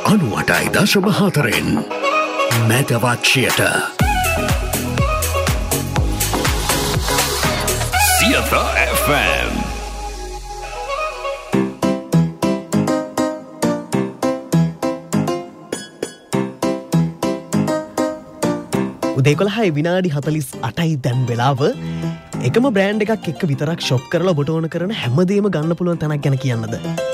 98.4 මැදවච්චයට Siyatha FM. උදේ 11:48 දැන් වෙලාව. එකම බ්‍රෑන්ඩ් එකක් එක්ක විතරක් ෂොප් කරලා ඔබට ඕන කරන හැමදේම ගන්න පුළුවන් තැනක් ගැන කියන්නද?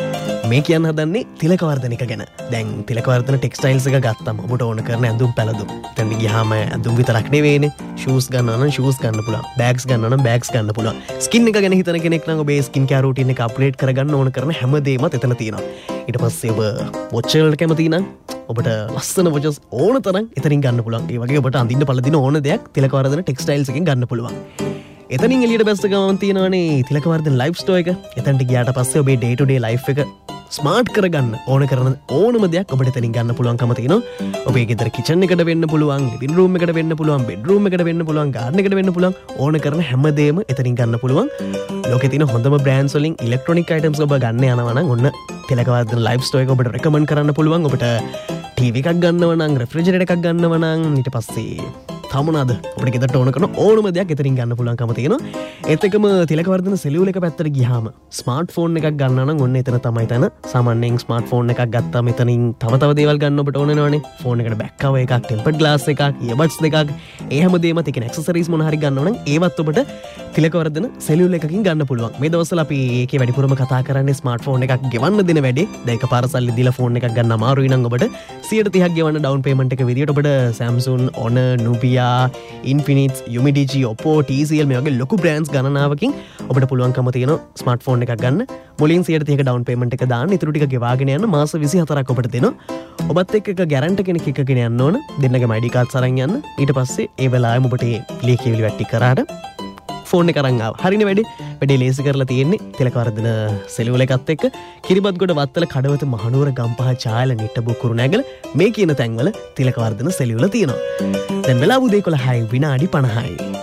මේ කියන්න හදන්නේ තිලකවර්ධන එක ගැන. දැන් තිලකවර්ධන ටෙක්ස්ටයිල්ස් එක ගත්තම ඔබට ඕන කරන ඇඳුම් පැළඳුම්. එතන ගියාම ඇඳුම් විතරක් නෙවෙයිනේ. ෂූස් ගන්නවා නම් ෂූස් ගන්න පුළුවන්. බෑග්ස් ගන්නවා නම් බෑග්ස් ගන්න පුළුවන්. ස්කින් එක ගැන හිතන කෙනෙක් නම් ඔබේ ස්කින් කෙයාර් රූටින් එක අප්ග්‍රේඩ් කරගන්න ඕන කරන හැමදේම එතන තියෙනවා. ඊට පස්සේ ඔබ වොච් වලට කැමති නම් ඔබට ලස්සන වොචස් ඕන තරම් එතනින් ගන්න පුළුවන්. ඒ වගේ ඔබට අඳින්න පළදින ඕන දෙයක් තිලකවර්ධන ටෙක්ස්ටයිල්ස් එකෙන් ගන්න පුළුවන්. එතනින් එළියට බැස්ස ගමන් තියෙනවානේ තිලකවර්ධන ලයිෆ් ස්ටෝර් එක. එතනට ගියාට පස්සේ ඔබේ ඩේ ටු ඩේ ලයිෆ් එක ස්මාර්ට් කරගන්න ඕන කරන ඕනම දෙයක් ඔබට එතනින් ගන්න පුළුවන්කම තියෙනවා. ඔබේ ගෙදර කිචන් එකට වෙන්න පුළුවන්, ලිවිං රූම් එකට වෙන්න පුළුවන්, බෙඩ්රූම් එකට වෙන්න පුළුවන්, ගාඩන් එකට වෙන්න පුළුවන්. ඕන කරන හැමදේම එතනින් ගන්න පුළුවන්. ලෝකේ තියෙන හොඳම බ්‍රෑන්ඩ්ස් වලින් ඉලෙක්ට්‍රොනික අයිටම්ස් ඔබ ගන්න යනවා නම් ඔන්න තිලකවර්ධන ලයිෆ් ස්ටෝර් එක ඔබට රෙකමන්ඩ් කරන්න පුළුවන්. ඔබට ටීවී එකක් ගන්නව නම්, රෙෆ්‍රිජරේටර් එකක් ගන්නව නම්, ඊට පස්සේ තමනාද ඔබට ගෙදරට ඕන කරන ඕනම දෙයක් එතනින් ගන්න පුළුවන්කම තියෙනවා. ඒත් එකම තිලකවර්ධන සෙලියුල එක පැත්තට ගියාම ස්මාර්ට් ෆෝන් එකක් ගන්න නම් ඔන්න එතන තමයි තන. සාමාන්‍යයෙන් ස්මාර්ට් ෆෝන් එකක් ගත්තාම එතනින් තව දේවල් ගන්න ඔබට ඕන වෙනවනේ. ෆෝන් එකට බෑක් කවර් එකක්, ටෙම්පර්ඩ් ග්ලාස් එකක්, ඉයර්බඩ්ස් දෙකක්, ඒ හැමදේම තියෙන ඇක්සසරිස් මොන හරි ගන්නව නම් ඒවත් ඔබට තිලකවර්ධන සෙලියුල එකකින් ගන්න පුළුවන්. මේ දවස්වල අපි ඒකේ වැඩිපුරම කතා කරන්නේ ස්මාර්ට් ෆෝන් එකක් ගෙවන්න දෙන වැඩේ. දැන් එකපාර සල්ලි දීලා ෆෝන් එකක් ගන්න අමාරුයි නම් ඔබට 130ක් ගෙවන්න ඩවුන් පේමන්ට් එක විදියට ඔබට Samsung, Honor, Nubia, Infinix, Umidigi, Oppo, TCL මේ වගේ ලොකු බ්‍රෑන්ඩ්ස් ගණනාවකින් ඔබට පුළුවන්කම තියෙනවා ස්මාර්ට් ෆෝන් එකක් ගන්න. මුලින් 130ක ඩවුන් පේමන්ට් එක දාන්න, ඊටු ටික ගෙවාගෙන යන්න මාස 24ක් ඔබට දෙනවා. ඔබත් එක්ක එක ගැරන්ටර් කෙනෙක් එක්කගෙන යන්න ඕන. දෙන්නගේම ID cards අරන් යන්න. ඊට පස්සේ ඒ වෙලාවෙම ඔබට ලේ කියවිලි වැටි කරාට ෆෝන් එක අරන් ආවා. හරිනේ වැඩේ ලේසි කරලා තියෙන්නේ තිලකවර්ධන සෙලියුල එකත් එක්ක. කිරිබත්ගොඩ වත්තල කඩවත මහනුවර ගම්පහ චායල නිට්ටඹු කුරුණෑගල මේ කියන තැන්වල තිලකවර්ධන සෙලියුල තියෙනවා. දැන් වෙලාව උදේ 11:50